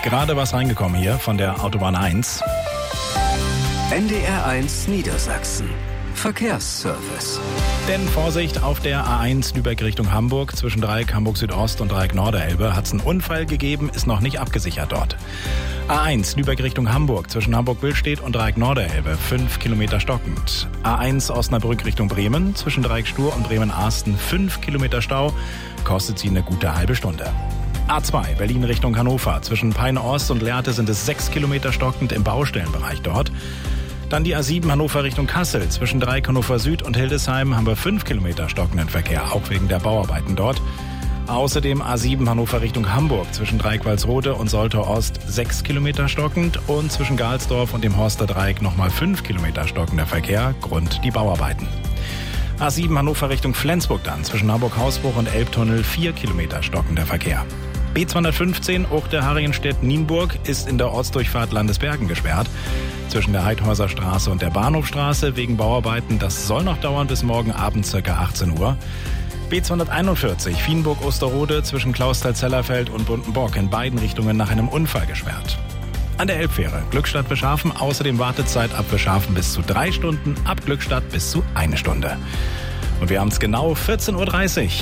Gerade was reingekommen hier von der Autobahn 1. NDR 1 Niedersachsen. Verkehrsservice. Denn Vorsicht, auf der A1 Lübeck Richtung Hamburg, zwischen Dreieck Hamburg Südost und Dreieck Norderelbe hat es einen Unfall gegeben, ist noch nicht abgesichert dort. A1 Lübeck Richtung Hamburg, zwischen Hamburg-Willstedt und Dreieck Norderelbe, 5 Kilometer stockend. A1 Osnabrück Richtung Bremen, zwischen Dreieck Stur und Bremen-Arsten, 5 Kilometer Stau, kostet sie eine gute halbe Stunde. A2 Berlin Richtung Hannover, zwischen Peine Ost und Lehrte sind es 6 Kilometer stockend im Baustellenbereich dort. Dann die A7 Hannover Richtung Kassel. Zwischen Dreieck Hannover Süd und Hildesheim haben wir 5 Kilometer stockenden Verkehr, auch wegen der Bauarbeiten dort. Außerdem A7 Hannover Richtung Hamburg. Zwischen Dreieck Walsrode und Soltau Ost 6 Kilometer stockend und zwischen Galsdorf und dem Horster Dreieck nochmal 5 Kilometer stockender Verkehr, Grund die Bauarbeiten. A7 Hannover Richtung Flensburg dann. Zwischen Hamburg-Hausbruch und Elbtunnel 4 Kilometer stockender Verkehr. B215 Uchte-Harrienstedt-Nienburg ist in der Ortsdurchfahrt Landesbergen gesperrt. Zwischen der Heidhäuser Straße und der Bahnhofstraße wegen Bauarbeiten. Das soll noch dauern bis morgen Abend ca. 18 Uhr. B241 Fienburg-Osterode zwischen Clausthal-Zellerfeld und Buntenborg in beiden Richtungen nach einem Unfall gesperrt. An der Elbfähre Glückstadt-Beschafen, außerdem Wartezeit ab Beschafen bis zu 3 Stunden, ab Glückstadt bis zu 1 Stunde. Und wir haben es genau 14.30 Uhr.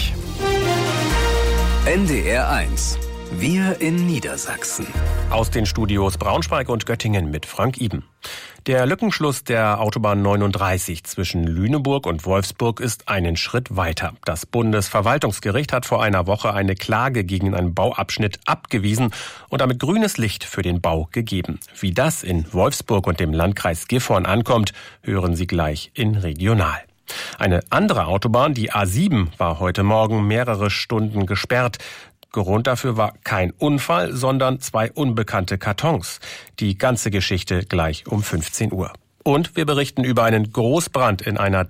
NDR 1. Wir in Niedersachsen. Aus den Studios Braunschweig und Göttingen mit Frank Iben. Der Lückenschluss der Autobahn 39 zwischen Lüneburg und Wolfsburg ist einen Schritt weiter. Das Bundesverwaltungsgericht hat vor einer Woche eine Klage gegen einen Bauabschnitt abgewiesen und damit grünes Licht für den Bau gegeben. Wie das in Wolfsburg und dem Landkreis Gifhorn ankommt, hören Sie gleich in Regional. Eine andere Autobahn, die A7, war heute Morgen mehrere Stunden gesperrt. Grund dafür war kein Unfall, sondern 2 unbekannte Kartons. Die ganze Geschichte gleich um 15 Uhr. Und wir berichten über einen Großbrand in einer